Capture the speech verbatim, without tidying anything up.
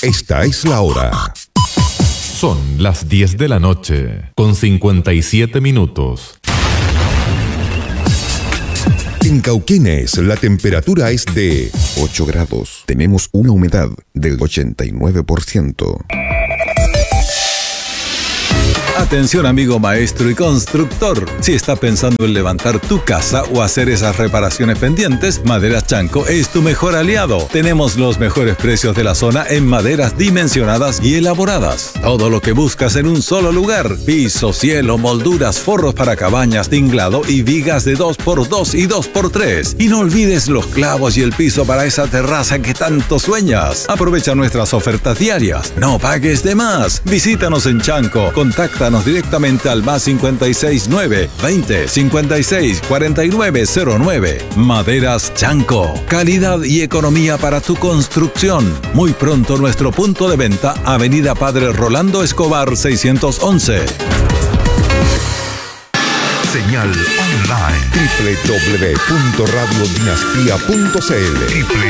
Esta es la hora. Son las diez de la noche, con cincuenta y siete minutos. En Cauquenes, la temperatura es de ocho grados. Tenemos una humedad del ochenta y nueve por ciento. Atención amigo maestro y constructor, si está pensando en levantar tu casa o hacer esas reparaciones pendientes, Maderas Chanco es tu mejor aliado. Tenemos los mejores precios de la zona en maderas dimensionadas y elaboradas. Todo lo que buscas en un solo lugar: piso, cielo, molduras, forros para cabañas, tinglado y vigas de dos por dos y dos por tres. Y no olvides los clavos y el piso para esa terraza que tanto sueñas. Aprovecha nuestras ofertas diarias. No pagues de más. Visítanos en Chanco. Contáctanos directamente al más cincuenta y seis nueve veinte cincuenta y seis cuarenta y nueve cero nueve. Maderas Chanco. Calidad y economía para tu construcción. Muy pronto nuestro punto de venta, Avenida Padre Rolando Escobar seiscientos once. Señal online doble u doble u doble u punto radio dinastía punto c l.